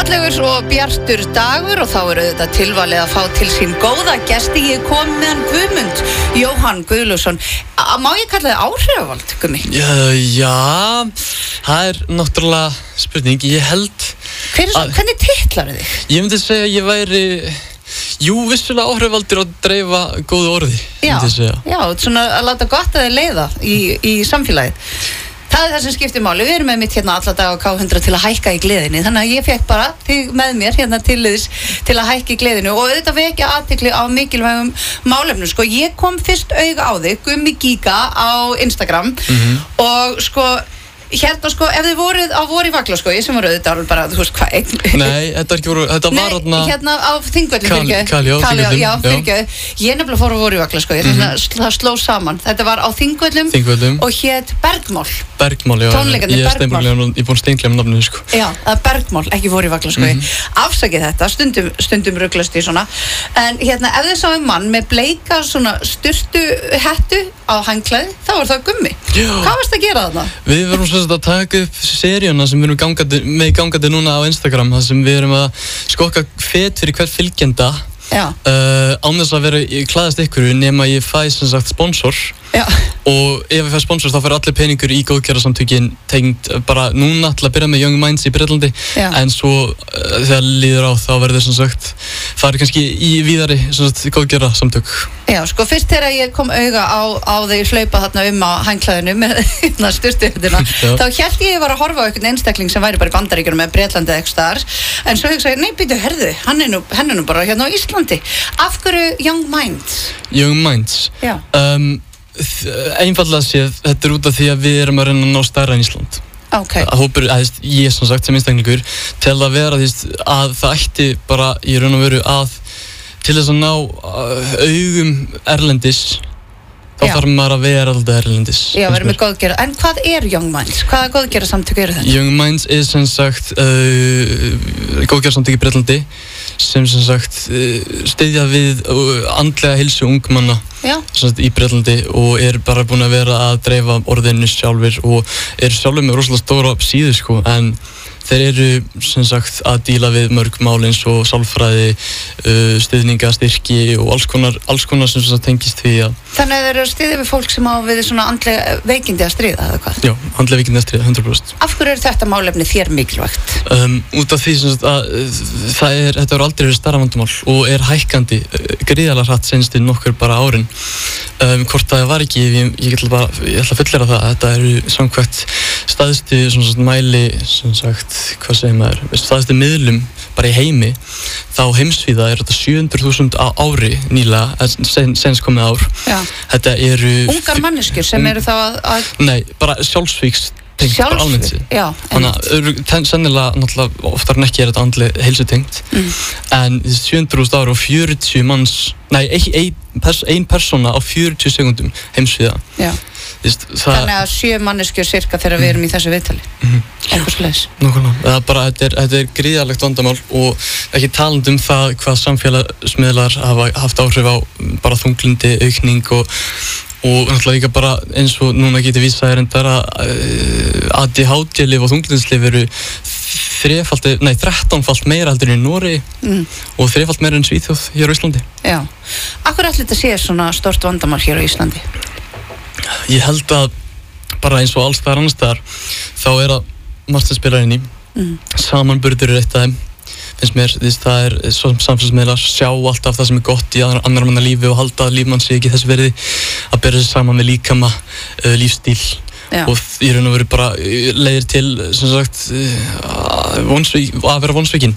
Fallegur og bjartur dagur og þá þetta tilvalið að fá til sín góða gesti. Ég kom með hann Guðmund Jóhann Guðlusson. Má ég kalla þið áhrifavald, Gummi? Já, það náttúrulega spurning. Ég held... Hvernig titlar þig? Ég myndi segja að ég væri... Jú, vissulega áhrifavaldur að dreifa góðu orði. Já, svona að láta gott að þið leiða í samfélagið. Það það sem skiptir máli. Við erum með mitt hérna alla dag á K100 til að hækka í gleðinni. Þannig að ég fekk bara þig með mér hérna til að hækka í gleðinni og auðvitað vekja athygli á mikilvægum málefnum. Sko, ég kom fyrst auga á þig, Gummi Giga á Instagram og sko hérna sko, ef þið voruð á voru í Vaglaskógi sem voru auðvitað bara, þú veist hvað Nei, þetta var ekki voru, þetta var hérna á Þingvöllum Já, ég nefnilega fór á voru í Vaglaskógi það sló saman, þetta var á Þingvöllum og hét Bergmál, já, tónleikarnir Bergmál ég er búin að stengla með nafninu sko. Já, það er Bergmál, ekki voru í Vaglaskógi Afsakið þetta, stundum ruglast ég svona en hérna, ef þið sáum mann með bleika svona sturtu hettu á handklæði, þá var það Gummi Hvað varst að gera þarna? Við verum að taka upp seríuna sem við erum gangandi núna á Instagram þar sem við erum að skokka fet fyrir hvert fylgjenda án þess að vera klæðast ykkur nema ég fæ sem sagt sponsor og ef ég fæ sponsor þá fer allir peningur í góðgerðarsamtökin tengd bara núna til að byrja með Young Minds í Bretlandi en svo þegar líður á þá verður sem sagt farið kannski í víðari sem sagt góðgerðarsamtök Já, sko fyrst þegar ég kom auga á þig hlaupa þarna á handklæðinu með sturtuhöndina þá hélt ég var að horfa á einhvern einstakling sem væri bara í Bandaríkjunum með Bretlandi eða eitthvað staðar en svo hugsaði ég, nei býtu, herðu, hann er nú bara hérna á Íslandi Af hverju Young Minds? Young Minds? Já Einfaldlega séð, þetta út af því að við erum að reyna að ná stærra en Ísland hópur, ég sem sagt sem einstaklingur til að vera að það ætti bara í raun og veru að til þess að ná augum erlendis þá þarf maður að vera alltaf erlendis Já, verður með góðgerð, en hvað er Young Minds? Hvaða góðgerðarsamtök eru þetta? Young Minds er sem sagt góðgerðarsamtök í Bretlandi sem sagt styðja við andlega heilsu ungmanna í Bretlandi og er bara búin að vera að dreifa orðinu sjálfur og er sjálfur með rosalega stóra síðu sko en þeir eru sem sagt að díla við mörg mál eins og sálfræði, stuðninga, styrki og alls konar sem sagt tengist því að Þannig að þeir eru að styðja við fólk sem á við svona andlega veikindi að stríða eða hvað? Já, andlega veikindi að stríða, 100%. Af hverju er þetta málefni þér mikilvægt? Út af því sem sagt að þetta hefur aldrei verið stærra vandamál og er hækkandi gríðarlega hratt seinstu nokkur bara árin. Hvort það var ekki, ég ætla að fullera það að þetta eru samkvæmt staðstu svona mæli sem sagt hvað segir maður, staðstu miðlum bara í heimi, þá heimsvíða er þetta 700.000 á ári nýlega, senst komið ár. Já. Þetta eru... Ungar manneskjur sem eru þá að... Nei, bara sjálfsvíks tengt, bara almennt sér. Já. Þannig að sennilega, náttúrulega, oftar en ekki er þetta andlega heilsutengt, en 700.000 ári og 40 manns, nei, ein persóna á 40 sekúndum heimsvíða. Já. Þannig að 7 manneskjur cirka þegar við erum í þessu viðtali eitthvað slags þetta er gríðarlegt vandamál og ekki talandi það hvað samfélagsmiðlar hafa haft áhrif á bara þunglyndi, aukning og náttúrulega líka bara eins og núna getur vísað reyndar að ADHD-lyf og þunglyndislyf eru 13-falt meira heldur en í Noregi og 3-falt meira en Svíþjóð hér á Íslandi Já, af hverju ætli þetta sé svona stórt vandamál hér á Íslandi? Ég held að bara eins og alls staðar annars staðar þá er að margt sem spilar inn í samanburður er eitt af þeim finnst mér, það er svo samfélagsmiðlar sjá alltaf það sem er gott í annar manna lífi og halda að líf mann sé ekki þess verði að bera sig saman með líkama lífstíl og í raun og veru bara leiðir til sem sagt að vera vonsvikinn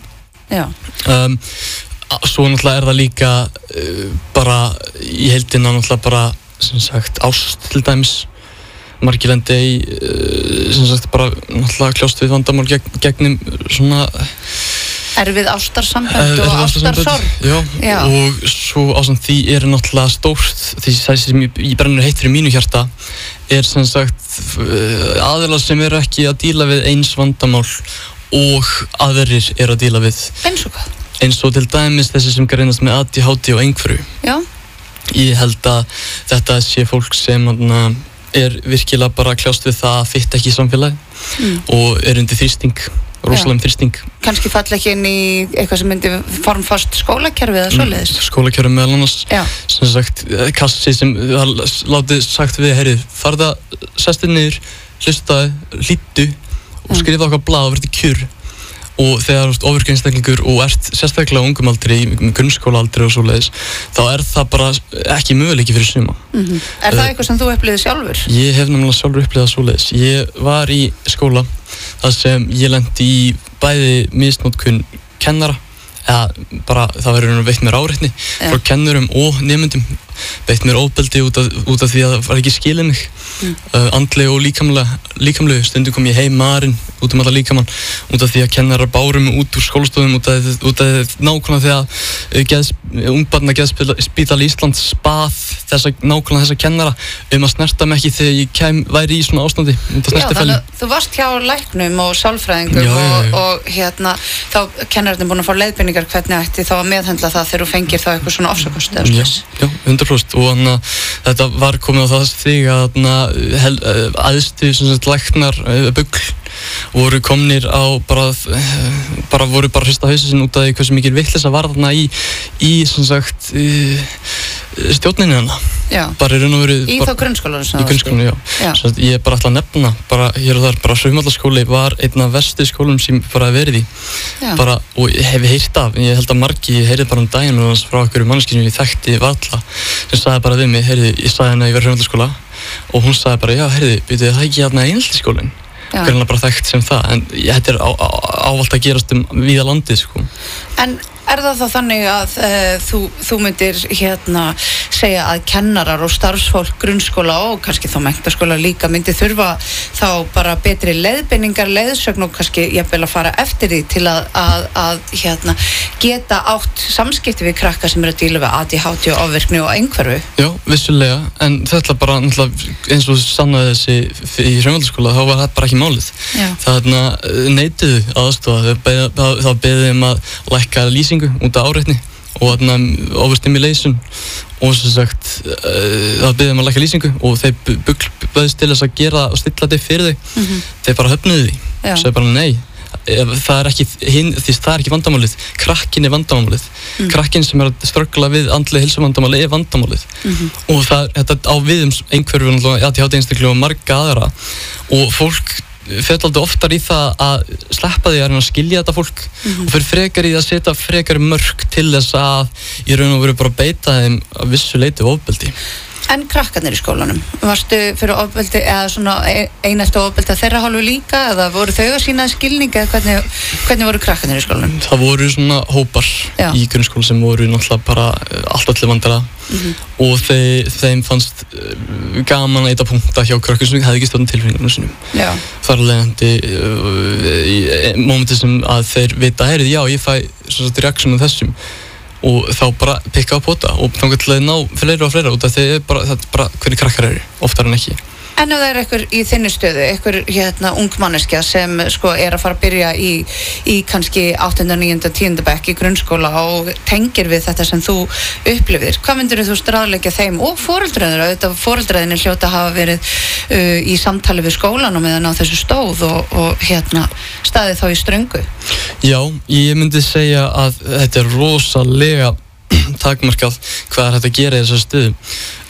svo náttúrulega er það líka bara í heildina náttúrulega bara sem sagt ást til dæmis margir lendi í sem sagt bara náttúrulega kljást við vandamál gegnum svona erfið ástarsambönd og ástarsorg Já, og svo ásamt því er náttúrulega stórt því það sem ég brennur heitt fyrir mínu hjarta er sem sagt aðilar sem eru ekki að díla við eins vandamál og aðrir eru að díla við eins og hvað? Eins og til dæmis þessi sem greinast með ADHD og einhverju Já Ég held að þetta sé fólk sem er virkilega bara kljást við það að fitta ekki í samfélagi og er undir þrýsting rosalega þrýsting. Kannski falla ekki inn í eitthvað sem myndi formfast skólakerfi eða svoleiðis? Skólakerfi meðal annars, sem sagt, kassi sem látið sagt við, heyrðu, farða, sestið niður, hlustaði, hlýddu og skrifa okkar blað og verði kjur. Og þegar þú ert ofvirk einstaklingur og ert sérstaklega á ungum aldri, í grunnskólaaldri og svoleiðis, þá það bara ekki möguleiki fyrir suma. Er það eitthvað sem þú upplifði sjálfur? Ég hef nefnilega sjálfur upplifað svoleiðis. Ég var í skóla þar sem ég lenti í bæði misnotkun kennara, eða bara það verður veitt mér áreitni frá kennurum og nemendum, veitt mér ofbeldi út af því að það var ekki skilið mig, andlega og líkamlega. Stundum kom ég heim marinn út alla líkamann út af því að kennarar báru mig út úr skólastofum út af nákvæmlega þegar ungbarna geðspítali Íslands bað nákvæmlega þessa kennara að snerta mig ekki þegar ég væri í svona ástandi út af snertifælum. Þannig að þú varst hjá læknum og sálfræðingum og þá kennararnir búin að fá leiðbeiningar hvernig ætti þá að meðhöndla það þegar þú fengir þá eitthvað svona ofsakost eða sless. Já, 100%, og þetta var komið á það stig að æðstu læknar bugl voru komnir á voru bara hrista hausinn sinn út af því hversu mikil vitleysa var þarna í sem sagt stjórninni hana. Bara í raun og veru þá grunnskólanum í grunnskólanum, já. Ég er bara ætla að nefna bara hér og þar, bara Hraunvallaskóli var einn af verstu skólum sem bara verið í og hef heyrt af, ég held að margi heyrði bara daginn og frá einhverju manneskju sem ég þekkti varla sem sagði bara við mig, heyrði, ég sagði henni að ég verið Hraunvallaskóla og hún sagði bara, já, heyrði, býtu það ekki hérna Eineltisskólinn? Hvernig bara þekkt sem það, en þetta er ávallt að gerast víða landið, sko. En er það þá þannig að þú myndir segja að kennarar og starfsfólk grunnskóla og kannski þá menntaskóla líka myndi þurfa þá bara betri leiðbeiningar, leiðsögn og kannski jafnvel að fara eftir því til að geta átt samskipti við krakka sem eru að díla við ADHD og ofvirkni og einhverfu? Já, vissulega, en þetta bara eins og sannaði þessi í Hraunvallaskóla, þá var þetta bara ekki málið. Það neituðu aðstofa, þá beðið að lækka lýsingu út af áreitni og overstimulation og sem sagt það beðið að lækka lýsingu og þeir bauðist til þess að gera og stilla þetta fyrir þau. Þeir bara höfnuðu því og sagði bara nei, það er ekki vandamálið, krakkin er vandamálið. Krakkin sem er að ströggla við andlega heilsuvandamáli er vandamálið og þetta á við einhverfu ADHD einstaklega og marga aðra og fólk fer aldrei oftar í það að sleppa því að skilja þetta fólk og fer frekar í að setja frekar mörk til þess að í raun og veru bara beita þeim að vissu leyti ofbeldi. En krakkarnir í skólanum, varstu fyrir ofbeldi eða svona einelti ofbeldi að þeirra hálfu líka eða voru þau að sýna skilning eða hvernig voru krakkarnir í skólanum? Það voru svona hópar í grunnskóla sem voru náttúrulega bara allir vandara og þeim fannst gaman að eita punkta hjá krakkum sem hefði ekki stjórn tilfinningunum sínum. Þar leiðandi í mómenti sem að þeir vita, heyrðu, já, ég fæ svona reaksjónu þessum og þá bara pikka á pota og þá til að ná fleiri og fleiri út af því það er bara hvernig krakkar eru, oftar en ekki. En ef það einhver í þinni stöðu, einhver ung manneskja sem sko er að fara að byrja í kannski 8., 9., 10. bekk í grunnskóla og tengir við þetta sem þú upplifir, hvað myndir þú ráðleggja þeim og foreldræðinu, auðvitað foreldræðinu hljóta að hafa verið í samtali við skólan og meðan á þessu stóð og staðið þá í ströngu? Já, ég myndi segja að þetta er rosalega takmarkað hvað er hægt að gera í þessari stöðu.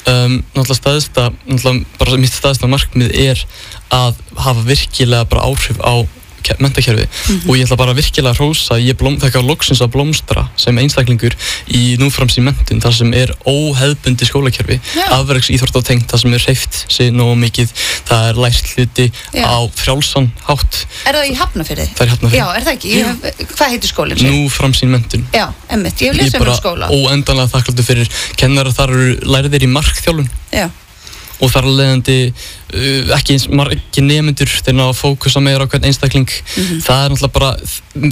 Náttúrulega mitt staðista markmið er að hafa virkilega bara áhrif á menntakerfi og ég ætla bara virkilega að hrósa, ég fekk á loksins að blómstra sem einstaklingur í núframsýn menntun þar sem er óhefðbundi skólakerfi, afreks íþróttatengt, þar sem er hreyft sig nógu mikið, það er lært hluti á frjálsan hátt. Er það í Hafnarfirði? Það er í Hafnarfirði. Já, er það ekki? Hvað heitir skólinn? Núframsýn menntun. Já, einmitt, ég hef lesið um skóla. Ég bara óendanlega þakkláttur fyrir kennarar, þar eru lærðir í markþjálfun. Já. Og þar leiðandi ekki eins margir nemendur þeir ná að fókusa meira á hvern einstakling. Það er náttúrulega bara,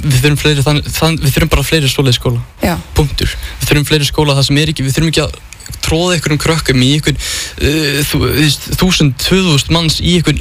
við þurfum bara fleiri svoleiðis skóla. Punktur. Við þurfum fleiri skóla það sem er ekki, við þurfum ekki að tróða einhverjum krökkum í einhvern 1000, 2000 manns í einhvern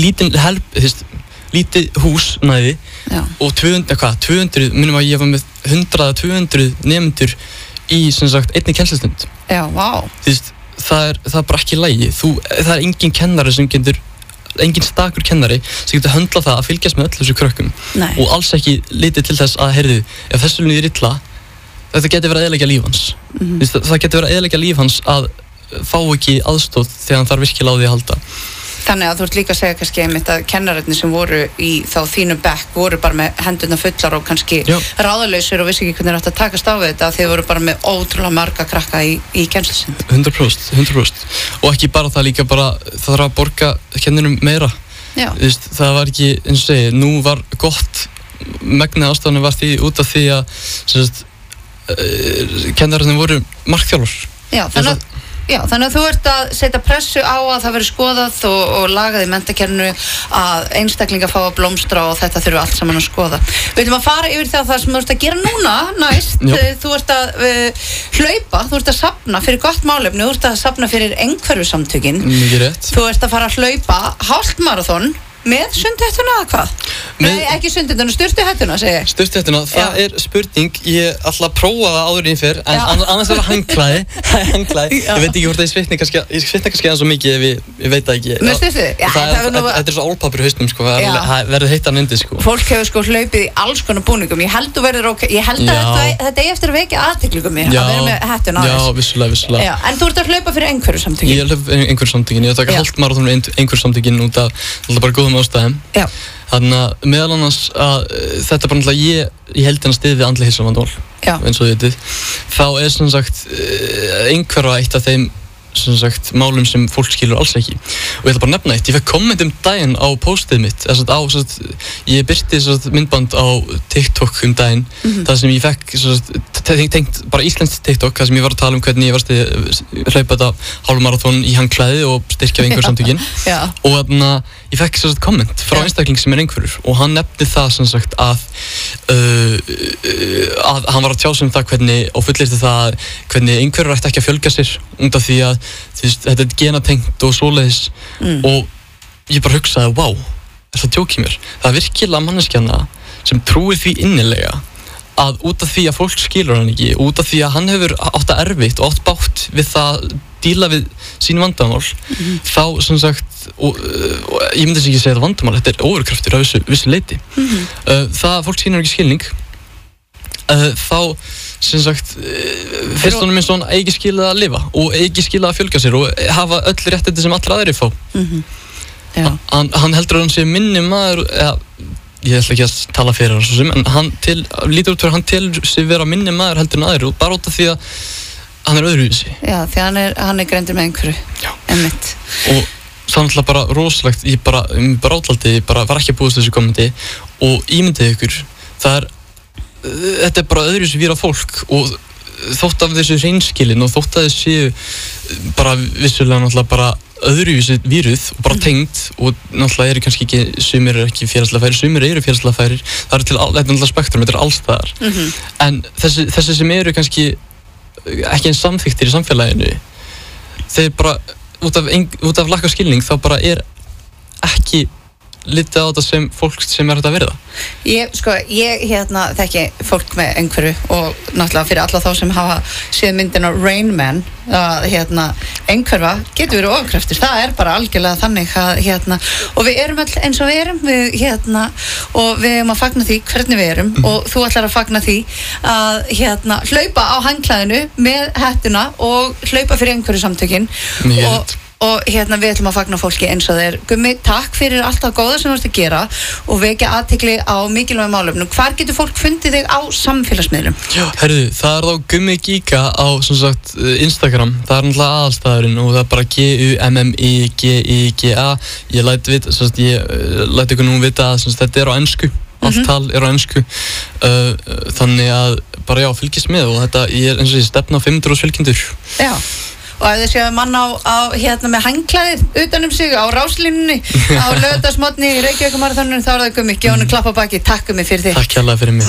lítið húsnæði og 200, minnum að ég var með 100-200 nemendur í sem sagt einni kennslustund. Já, vá. Það er bara ekki í lagi. Það er engin kennari sem getur engin stakur kennari sem getur höndlað það að fylgjast með öll þessu krökkum. Nei. Og alls ekki litið til þess að, heyrðu, ef þessu líður illa, þetta getur verið að eyðileggja líf hans. Það getur verið að eyðileggja líf hans að fá ekki aðstoð þegar hann þarf virkilega á því að halda. Þannig að þú ert líka að segja kannski einmitt að kennararnir sem voru í þá þínu bekk voru bara með hendurna fullar og kannski ráðalausir og vissi ekki hvernig átt að takast á við þetta, þeir voru bara með ótrúlega marga krakka í kennslu. 100%. Og ekki bara það, líka bara það þarf að borga kennurum meira. Það var ekki, eins og segi, nú var gott megnið ástafanum var því út af því að kennararnir voru markþjálfar. Þannig að þú ert að setja pressu á að það veri skoðað og lagað í menntakerfinu að einstaklingar fá að blómstra og þetta þurfi allt saman að skoða. Við ætlum að fara yfir það sem þú ert að gera núna næst. Þú ert að hlaupa, þú ert að safna fyrir gott málefni, þú ert að safna fyrir einhverfusamtökin. Mikið rétt. Þú ert að fara að hlaupa hálft maraþon með sundhettuna eða hvað? Nei, ekki sundhettuna, sturtuhettuna segi ég. Sturtuhettuna, það er spurning, ég ætla að prófa það áður en ég fer, en annars er það hangklæði. Ég veit ekki hvort ég svitna kannski aðeins svo mikið ef ég veit það ekki. Með sturtu? Þetta er svo álpapur í hausnum, sko, það verður heitt undir, sko. Fólk hefur sko hlaupið í alls konar búningum, ég held að þetta er eftir að vekja athygli mig að vera með hettuna á þess. Já, vissulega. En þú ert að hlaupa fyrir einhverfusamtökin? Ég hlaupa fyrir einhverfusamtökin, ég taka hálft maraþon með einhverfusamtökin út af bara góðum ástæðum. Þannig að meðal annars að þetta bara náttúrulega ég held að styðja við andlega heilsuvandamál, eins og þið vitið. Þá er sem sagt einhverfa eitt af þeim sem sagt málum sem fólk skilur alls ekki. Og ég ætla bara að nefna eitt, ég fekk komment daginn á postið mitt, ég birti myndband á TikTok daginn, það sem ég fekk tengt bara íslenskt TikTok, það sem ég var að tala um hvernig ég var að hlaupa þetta hálfmaraþon í hangklæði og styrkja við einhverfusamtökin. Og þannig að ég fekk komment frá einstakling sem er einhverfur og hann nefndi það sem sagt að hann var að tjá sig um það hvernig og fullyrti það hvernig einhverfur ætti ekki að fjölga sér út af því að þetta er genatengt og svoleiðis og ég bara hugsaði, wow, er það djókið mér? Það er virkilega manneskjana sem trúir því innilega að út af því að fólk skilur hann ekki, út af því að hann hefur átt að erfitt og átt bátt við það díla við sín vandamál, þá sem sagt, og ég myndi ekki segja það vandamál, þetta er ofurkraftur á vissu leyti. Það fólk skilur ekki skilning, þá sem sagt, fyrst honum eins og hann eigi skilað að lifa og eigi skilað að fjölga sér og hafa öll réttindi sem allir aðrir fá. Hann heldur að hann sé minni maður, ég ætla ekki að tala fyrir hann svo sem, en hann lítur út fyrir hann telur sig vera minni maður heldur en aðrir og bara út af því að hann er öðruvísi. Já, því hann er greindur með einhverju. Einmitt. Og það er náttúrulega bara rosalegt, ég bara átlaldi, ég bara var ekki að búast þessu kommenti og ímyndið ykkur, þetta er bara öðruvísi víra fólk og þótt af þessu hreinskilin og þótt að þessu bara vissulega náttúrulega bara öðruvísi víruð og bara tengd og náttúrulega eru kannski ekki, sumir eru ekki félagslega færir, sumir eru félagslega færir, það eru til, þetta er náttúrulega spektrum, þetta er alls staðar. En þessi sem eru kannski ekki eins samþyktir í samfélaginu, þeir bara, út af lakka skilning, þá bara er ekki litið á þetta sem fólk sem er hægt að verða. Ég þekki fólk með einhverju og náttúrulega fyrir alla þá sem hafa séð myndina Rain Man að einhverfa getur verið ofkraftur, það er bara algjörlega þannig að og við erum öll eins og við erum og við erum að fagna því hvernig við erum og þú ætlar að fagna því að hlaupa á hangklæðinu með hettuna og hlaupa fyrir einhverfusamtökin og við ætlum að fagna fólki eins og þeir. Gummi, takk fyrir allt það góða sem þú ert að gera og vekja athygli á mikilvægum málefnum. Hvar getur fólk fundið þig á samfélagsmiðlum? Já, herðu, það er þá Gummi Giga á Instagram. Það er náttúrulega aðalstaðurinn og það er bara GUMMIGIGA. Ég læt ykkur nú vita að þetta er á ensku. Allt tal er á ensku. Þannig að bara já, fylgist með og þetta er eins og ég stefna á 500 fylgjendur. Já. Og ef þið séu mann á með hangklæðið utanum sig á ráslínunni á laugardagsmorgni í Reykjavíkurmaraþoninu, þá er það Gummi, gefa hann klapp á baki. Takk Gummi fyrir þig. Takk hérlega fyrir mig.